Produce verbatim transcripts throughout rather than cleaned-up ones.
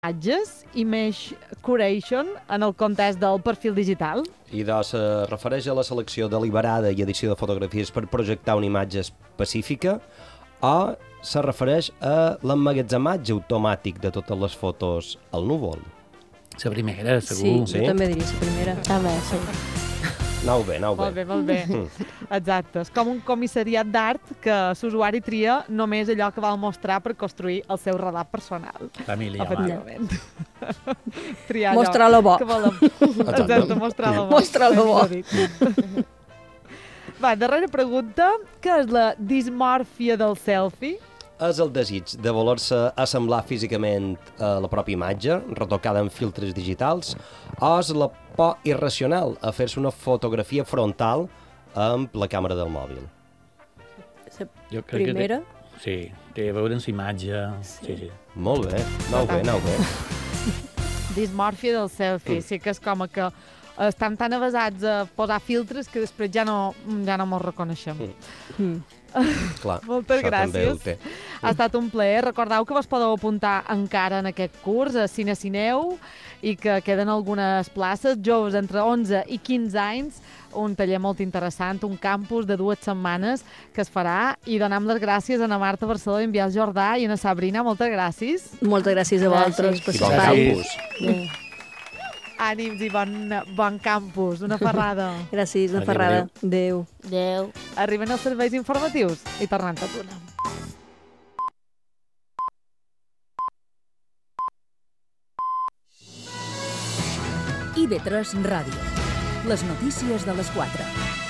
imatges, image curation, en el context del perfil digital. I doncs es refereix a la selecció deliberada i edició de fotografies per projectar una imatge específica o se refereix a l'emmagatzematge automàtic de totes les fotos al núvol? La primera, segur. Sí, jo també diria la primera. També, sí. Anau bé, anau bé. Molt bé, molt bé. Exacte. És com un comissariat d'art que l'usuari tria només allò que vol mostrar per construir el seu relat personal. Família, efectivament. Triar allò mostrar lo bo. que volem. Exacte, mostrar lo bo. Mostrar lo bo. Va, darrera pregunta. Què és la dismòrfia del selfie? És el desig de voler-se assemblar físicament a la pròpia imatge, retocada amb filtres digitals, o és la por irracional a fer-se una fotografia frontal amb la càmera del mòbil? La primera? Que té, sí, té a veure amb la imatge. Sí. Sí, sí. Molt bé, anau bé, anau bé. Dismòrfia del selfie, mm. sí que és com que estan tan avasats a posar filtres que després ja no, ja no mos reconeixem. Mm. Mm. Clar, moltes gràcies. Ha estat un plaer. Recordeu que vos podeu apuntar encara en aquest curs a Cinecineu i que queden algunes places. Joves entre onze i quinze anys, un taller molt interessant, un campus de dues setmanes que es farà, i donem les gràcies a na Marta Barceló, a en Biel Jordà i a na Sabrina. Moltes gràcies. Moltes gràcies a vosaltres per bon campus. Sí. Ànims i bon, bon campus. Una ferrada. Gràcies, una ferrada. Adéu. Adéu. Arriben els serveis informatius i tornem tot una. I ve tres Ràdio. Les notícies de les quatre.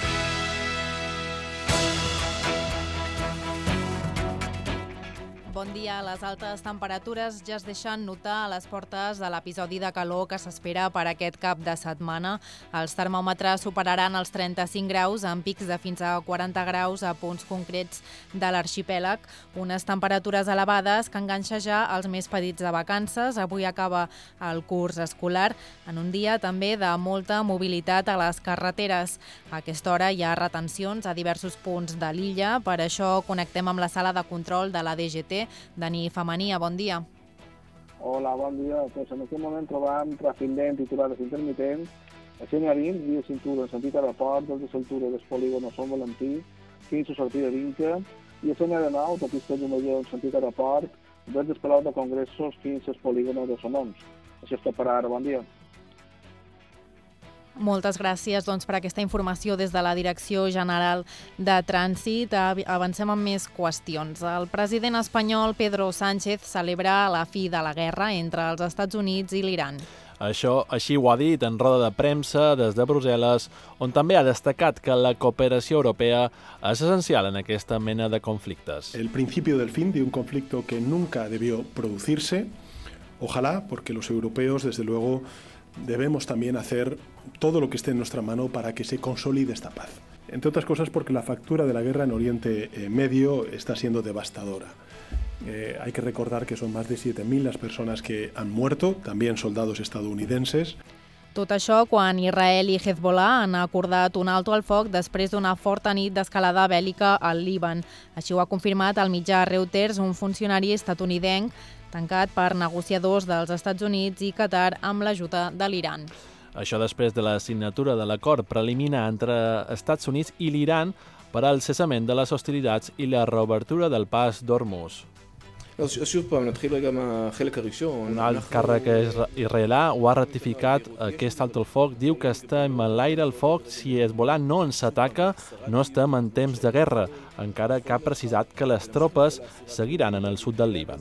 Bon dia. Les altes temperatures ja es deixen notar a les portes de l'episodi de calor que s'espera per aquest cap de setmana. Els termòmetres superaran els trenta-cinc graus amb pics de fins a quaranta graus a punts concrets de l'arxipèlag. Unes temperatures elevades que enganxa ja els més petits de vacances. Avui acaba el curs escolar en un dia també de molta mobilitat a les carreteres. A aquesta hora hi ha retencions a diversos punts de l'illa. Per això connectem amb la sala de control de la D G T. Dani Famania, bon dia. Hola, bon dia. Pues en aquest moment trobam tràfic lent i aturades intermitents a C N A vint, via cintura en sentit aeroport, des de l'altura del polígon a Sant Valentí, fins a sortida d'Inca, i a C N A nou, autopista de Major en sentit aeroport, des del Palau de Congressos fins al polígon de Sonons. Això és tot per ara. Bon dia. Moltes gràcies doncs, per aquesta informació des de la Direcció General de Trànsit. Avancem amb més qüestions. El president espanyol Pedro Sánchez celebra la fi de la guerra entre els Estats Units i l'Iran. Això així ho ha dit en roda de premsa des de Brussel·les, on també ha destacat que la cooperació europea és essencial en aquesta mena de conflictes. El principio del fin de un conflicto que nunca debió producirse, ojalá, porque los europeos, desde luego, debemos también hacer todo lo que esté en nuestra mano para que se consolide esta paz. Entre otras cosas porque la factura de la guerra en Oriente Medio está siendo devastadora. Eh, hay que recordar que son más de siete mil las personas que han muerto, también soldados estadounidenses. Tot això quan Israel i Hezbollah han acordat un alto al foc després d'una forta nit d'escalada bèl·lica al Líban. Així ho ha confirmat el mitjà Reuters, un funcionari estatunidenc tancat per negociadors dels Estats Units i Qatar amb l'ajuda de l'Iran. Això després de la signatura de l'acord preliminar entre Estats Units i l'Iran per al cessament de les hostilitats i la reobertura del pas d'Hormuz. Un alt càrrec israelià ho ha ratificat. Aquest alto al foc diu que estem a l'aire al foc. Si Hezbollah no ens ataca, no estem en temps de guerra, encara que ha precisat que les tropes seguiran en el sud del Líban.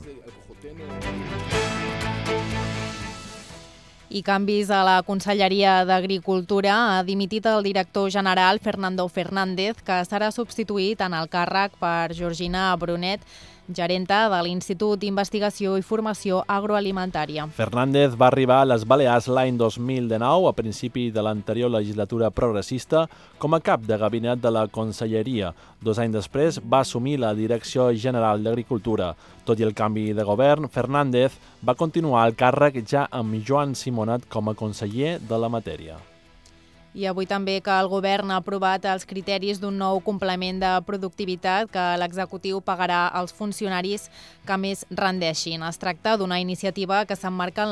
I canvis a la Conselleria d'Agricultura. Ha dimitit el director general Fernando Fernández, que serà substituït en el càrrec per Georgina Brunet, gerenta de l'Institut d'Investigació i Formació Agroalimentària. Fernández va arribar a les Balears l'any dos mil dinou, a principi de l'anterior legislatura progressista, com a cap de gabinet de la Conselleria. Dos anys després va assumir la Direcció General d'Agricultura. Tot i el canvi de govern, Fernández va continuar al càrrec ja amb Joan Simonet com a conseller de la matèria. I avui també que el govern ha aprovat els criteris d'un nou complement de productivitat que l'executiu pagarà als funcionaris que més rendeixin. Es tracta d'una iniciativa que s'emmarca en